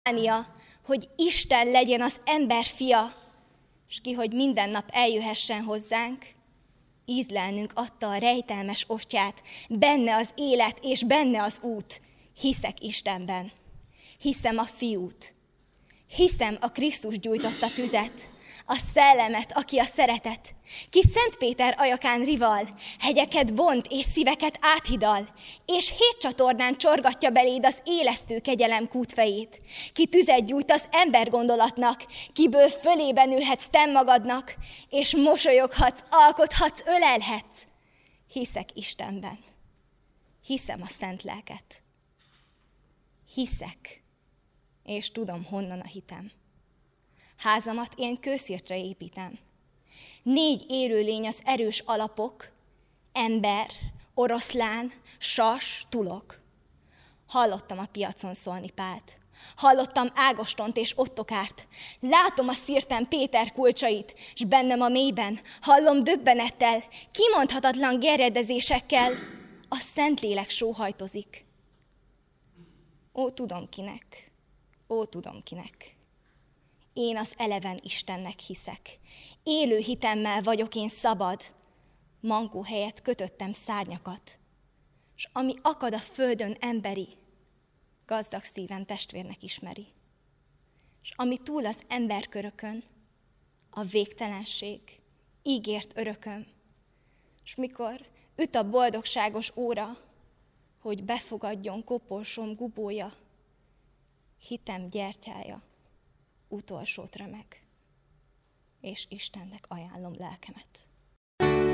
hogy Isten legyen az ember fia, és ki, hogy minden nap eljöhessen hozzánk, ízlelnünk adta a rejtelmes ostját, benne az élet és benne az út. Hiszek Istenben, hiszem a Fiút, hiszem a Krisztus gyújtotta tüzet, a szellemet, aki a szeretet, ki Szent Péter ajakán rival, hegyeket bont és szíveket áthidal, és 7 csatornán csorgatja beléd az élesztő kegyelem kútfejét, ki tüzet gyújt az ember gondolatnak, kiből fölébe nőhetsz te magadnak, és mosolyoghatsz, alkothatsz, ölelhetsz. Hiszek Istenben, hiszem a Szent Lelket. Hiszek, és tudom, honnan a hitem. Házamat én kőszirtre építem. 4 élőlény az erős alapok, ember, oroszlán, sas, tulok. Hallottam a piacon szólni Pált. Hallottam Ágostont és Ottokárt. Látom a szirten Péter kulcsait, s bennem a mélyben hallom döbbenettel, kimondhatatlan gerjedezésekkel. A Szentlélek sóhajtozik. Ó, tudom kinek, ó, tudom kinek. Én az eleven Istennek hiszek. Élő hitemmel vagyok én szabad. Mankó helyett kötöttem szárnyakat. S ami akad a földön emberi, gazdag szívem testvérnek ismeri. S ami túl az emberkörökön, a végtelenség, ígért örököm. S mikor üt a boldogságos óra, hogy befogadjon koporsóm gubója, hitem gyertyája, utolsót remeg, és Istennek ajánlom lelkemet.